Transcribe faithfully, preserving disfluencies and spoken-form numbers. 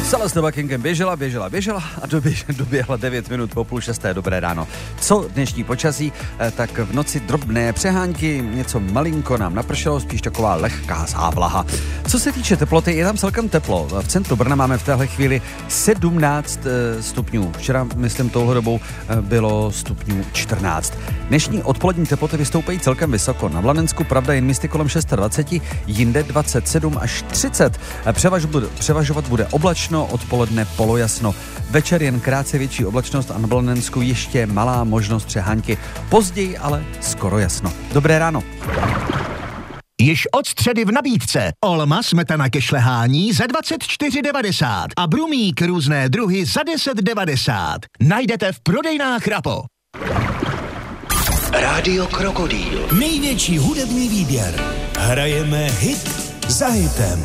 Celeste Buckingham běžela, běžela, běžela a doběž, doběhla devět minut po půl šesté. Dobré ráno. Co dnešní počasí? Tak v noci drobné přehánky, něco malinko nám napršelo, spíš taková lehká závlaha. Co se týče teploty, je tam celkem teplo. V centru Brna máme v téhle chvíli sedmnáct stupňů. Včera, myslím, touhle dobou bylo stupňů čtrnáct. Dnešní odpolední teploty vystoupají celkem vysoko. Na Blanensku pravda jen místy kolem dvacet šest, jinde dvacet sedm až třicet. Převaž bude, převažovat bude oblačno, odpoledne polojasno. Večer jen krátce větší oblačnost a na Blanensku ještě malá možnost přehánky. Později ale skoro jasno. Dobré ráno. Již od středy v nabídce. Olma smetana ke šlehání za dvacet čtyři devadesát a brumík různé druhy za deset devadesát. Najdete v prodejnách Rapo. Rádio Krokodýl. Největší hudební výběr. Hrajeme hit za hitem.